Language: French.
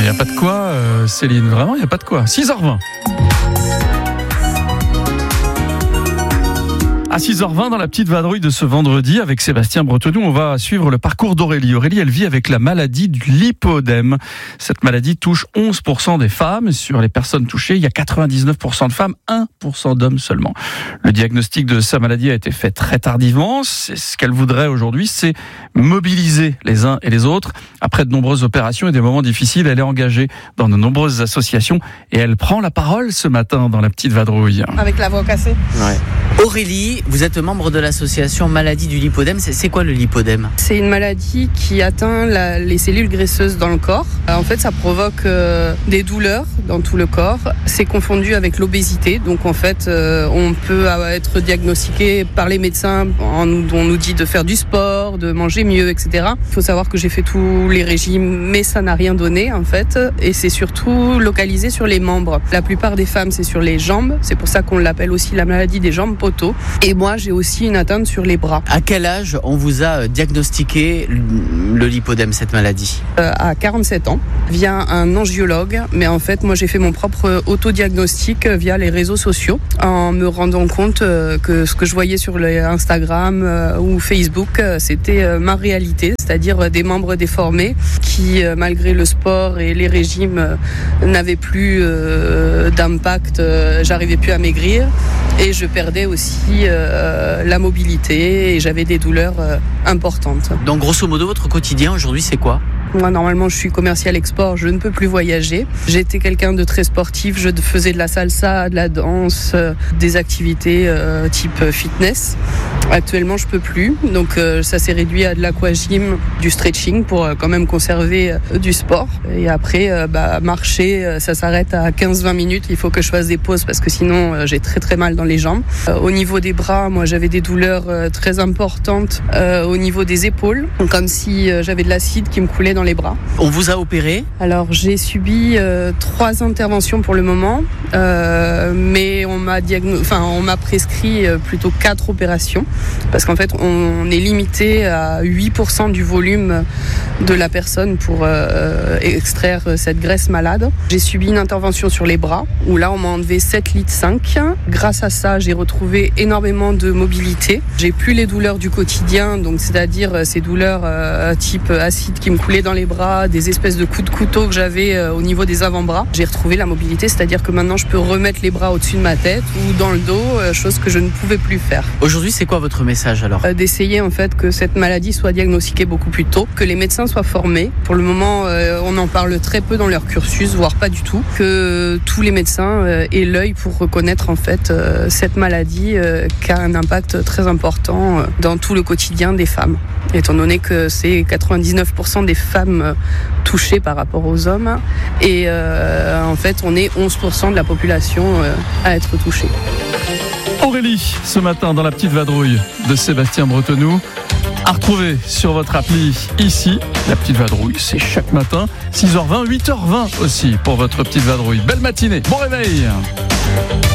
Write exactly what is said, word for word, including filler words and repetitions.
n'y a pas de quoi, euh, Céline, vraiment, il n'y a pas de quoi. six heures vingt. À six heures vingt, dans la petite vadrouille de ce vendredi, avec Sébastien Bretenoux, on va suivre le parcours d'Aurélie. Aurélie, elle vit avec la maladie du lipodème. Cette maladie touche onze pour cent des femmes. Sur les personnes touchées, il y a quatre-vingt-dix-neuf pour cent de femmes, un pour cent d'hommes seulement. Le diagnostic de sa maladie a été fait très tardivement. C'est ce qu'elle voudrait aujourd'hui, c'est mobiliser les uns et les autres. Après de nombreuses opérations et des moments difficiles, elle est engagée dans de nombreuses associations et elle prend la parole ce matin dans la petite vadrouille. Avec la voix cassée. Ouais. Aurélie, vous êtes membre de l'association Maladie du lipodème. C'est, c'est quoi le lipodème ? C'est une maladie qui atteint la, les cellules graisseuses dans le corps. En fait, ça provoque euh, des douleurs dans tout le corps. C'est confondu avec l'obésité. Donc, en fait, euh, on peut être diagnostiqué par les médecins. On, on nous dit de faire du sport, de manger mieux, et cetera. Il faut savoir que j'ai fait tous les régimes, mais ça n'a rien donné, en fait. Et c'est surtout localisé sur les membres. La plupart des femmes, c'est sur les jambes. C'est pour ça qu'on l'appelle aussi la maladie des jambes poteaux. Et moi, j'ai aussi une atteinte sur les bras. À quel âge on vous a diagnostiqué le lipodème, cette maladie ? euh, À quarante-sept ans, via un angiologue. Mais en fait, moi, j'ai fait mon propre autodiagnostic via les réseaux sociaux, en me rendant compte que ce que je voyais sur le Instagram ou Facebook, c'était ma réalité, c'est-à-dire des membres déformés qui, malgré le sport et les régimes, n'avaient plus d'impact. J'arrivais plus à maigrir et je perdais aussi euh, la mobilité et j'avais des douleurs euh, importantes. Donc grosso modo, votre quotidien aujourd'hui, c'est quoi ? Moi, normalement, je suis commercial export, je ne peux plus voyager. J'étais quelqu'un de très sportif, je faisais de la salsa, de la danse, euh, des activités euh, type fitness. Actuellement, je peux plus, donc euh, ça s'est réduit à de l'aquagym, du stretching pour euh, quand même conserver euh, du sport. Et après, euh, bah, marcher, euh, ça s'arrête à quinze à vingt minutes. Il faut que je fasse des pauses parce que sinon, euh, j'ai très très mal dans les jambes. Euh, au niveau des bras, moi, j'avais des douleurs euh, très importantes euh, au niveau des épaules, comme si euh, j'avais de l'acide qui me coulait dans les bras. On vous a opéré ? Alors j'ai subi euh, trois interventions pour le moment, euh, mais on m'a diagno- enfin on m'a prescrit euh, plutôt quatre opérations parce qu'en fait on est limité à huit pour cent du volume de la personne pour euh, extraire cette graisse malade. J'ai subi une intervention sur les bras où là on m'a enlevé sept litres cinq. Grâce à ça, j'ai retrouvé énormément de mobilité. J'ai plus les douleurs du quotidien, donc c'est-à-dire ces douleurs euh, type acide qui me coulaient dans les bras, des espèces de coups de couteau que j'avais euh, au niveau des avant-bras. J'ai retrouvé la mobilité, c'est-à-dire que maintenant je peux remettre les bras au-dessus de ma tête ou dans le dos, euh, chose que je ne pouvais plus faire. Aujourd'hui, c'est quoi votre message alors ? euh, D'essayer en fait que cette maladie soit diagnostiquée beaucoup plus tôt, que les médecins soient formés. Pour le moment, euh, on en parle très peu dans leur cursus, voire pas du tout. Que tous les médecins euh, aient l'œil pour reconnaître en fait euh, cette maladie euh, qui a un impact très important euh, dans tout le quotidien des femmes. Étant donné que c'est quatre-vingt-dix-neuf pour cent des femmes touchées par rapport aux hommes et euh, en fait on est onze pour cent de la population euh, à être touchée. Aurélie, ce matin dans la petite vadrouille de Sébastien Bretenoux, à retrouver sur votre appli ici. La petite vadrouille, c'est chaque matin, six heures vingt, huit heures vingt aussi pour votre petite vadrouille. Belle matinée, bon réveil.